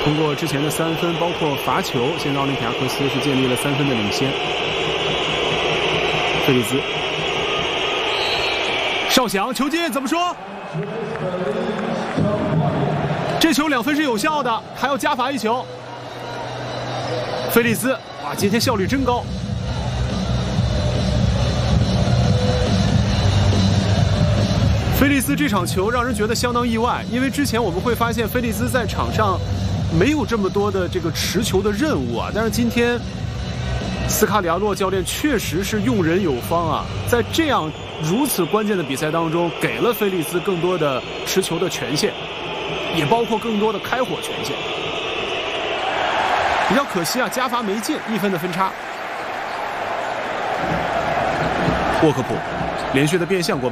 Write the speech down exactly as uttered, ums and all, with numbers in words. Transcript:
通过之前的三分，包括罚球，现在奥林匹亚科斯是建立了三分的领先。菲利兹，哨响，球进，怎么说？这球两分是有效的，还要加罚一球。菲利兹，哇，今天效率真高。菲利斯这场球让人觉得相当意外，因为之前我们会发现菲利斯在场上没有这么多的这个持球的任务啊，但是今天斯卡里亚洛教练确实是用人有方啊，在这样如此关键的比赛当中，给了菲利斯更多的持球的权限，也包括更多的开火权限。比较可惜啊，加罚没进，一分的分差。沃克普连续的变向过半。